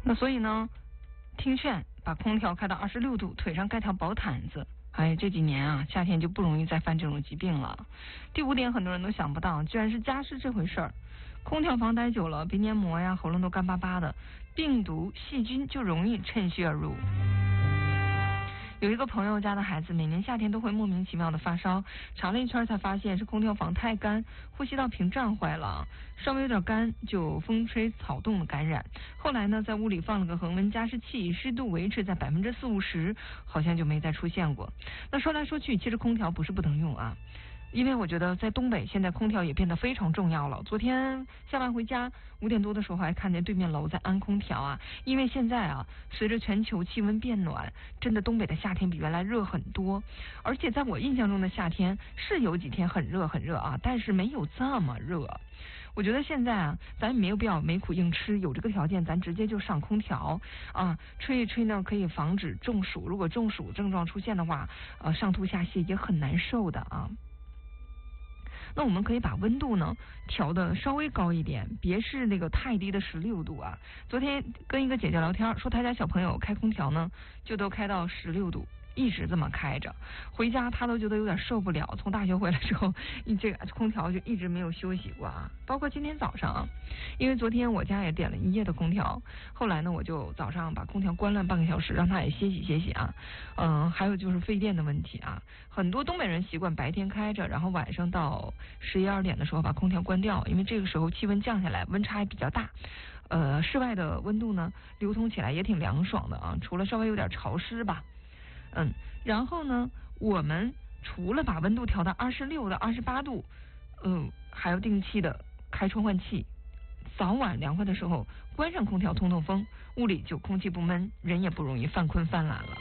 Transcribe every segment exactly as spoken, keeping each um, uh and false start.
那所以呢，听劝把空调开到二十六度，腿上盖条薄毯子。哎，这几年啊，夏天就不容易再犯这种疾病了。第五点，很多人都想不到，居然是加湿这回事儿。空调房待久了，鼻黏膜呀、喉咙都干巴巴的，病毒、细菌就容易趁虚而入。有一个朋友家的孩子每年夏天都会莫名其妙的发烧，查了一圈才发现是空调房太干，呼吸道屏障坏了，稍微有点干就风吹草动的感染。后来呢，在屋里放了个恒温加湿器，湿度维持在百分之四五十，好像就没再出现过。那说来说去，其实空调不是不能用啊。因为我觉得在东北现在空调也变得非常重要了。昨天下班回家五点多的时候还看见对面楼在安空调啊，因为现在啊随着全球气温变暖，真的东北的夏天比原来热很多。而且在我印象中的夏天是有几天很热很热啊，但是没有这么热。我觉得现在啊咱也没有必要没苦硬吃，有这个条件咱直接就上空调啊，吹一吹呢可以防止中暑，如果中暑症状出现的话，呃上吐下泻也很难受的啊。那我们可以把温度呢调的稍微高一点，别是那个太低的十六度啊。昨天跟一个姐姐聊天，说她家小朋友开空调呢，就都开到十六度。一直这么开着，回家他都觉得有点受不了。从大学回来之后，这个空调就一直没有休息过啊。包括今天早上啊，因为昨天我家也点了一夜的空调，后来呢，我就早上把空调关了半个小时，让他也歇息歇息啊。嗯，还有就是费电的问题啊，很多东北人习惯白天开着，然后晚上到十一二点的时候把空调关掉，因为这个时候气温降下来，温差也比较大。呃，室外的温度呢，流通起来也挺凉爽的啊，除了稍微有点潮湿吧。嗯，然后呢，我们除了把温度调到二十六到二十八度，嗯，还要定期的开窗换气。早晚凉快的时候，关上空调通通风，屋里就空气不闷，人也不容易犯困犯懒了。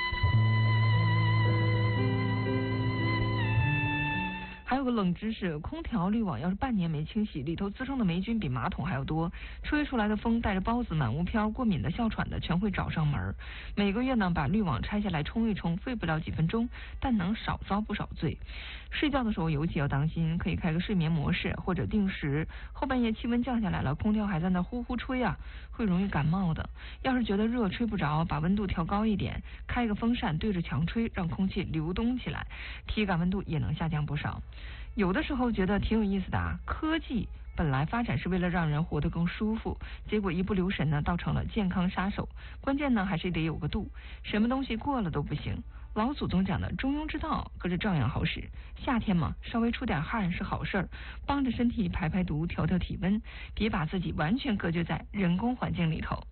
还有个冷知识，空调滤网要是半年没清洗，里头滋生的霉菌比马桶还要多，吹出来的风带着孢子、满屋飘，过敏的、哮喘的全会找上门。每个月呢，把滤网拆下来冲一冲，费不了几分钟，但能少遭不少罪。睡觉的时候尤其要当心，可以开个睡眠模式，或者定时。后半夜气温降下来了，空调还在那呼呼吹啊，会容易感冒的。要是觉得热吹不着，把温度调高一点，开个风扇对着墙吹，让空气流动起来，体感温度也能下降不少。有的时候觉得挺有意思的啊，科技本来发展是为了让人活得更舒服，结果一不留神呢，倒成了健康杀手。关键呢还是得有个度，什么东西过了都不行。老祖宗讲的中庸之道，可是照样好使。夏天嘛，稍微出点汗是好事儿，帮着身体排排毒、调调体温，别把自己完全隔绝在人工环境里头。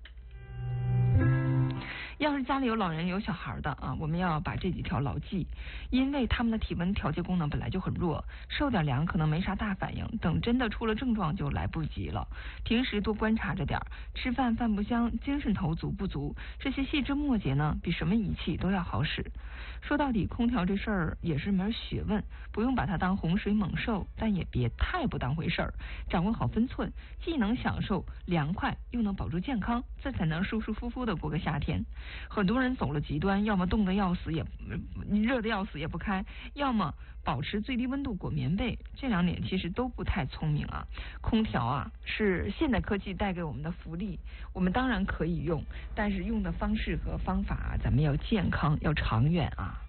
要是家里有老人有小孩的啊，我们要把这几条牢记，因为他们的体温调节功能本来就很弱，受点凉可能没啥大反应，等真的出了症状就来不及了。平时多观察着点，吃饭饭不香，精神头足不足，这些细枝末节呢，比什么仪器都要好使。说到底，空调这事儿也是门学问，不用把它当洪水猛兽，但也别太不当回事儿，掌握好分寸，既能享受凉快，又能保住健康，这才能舒舒服服的过个夏天。很多人走了极端，要么冻得要死也热得要死也不开，要么保持最低温度裹棉被，这两点其实都不太聪明啊。空调啊是现代科技带给我们的福利，我们当然可以用，但是用的方式和方法咱们要健康要长远啊。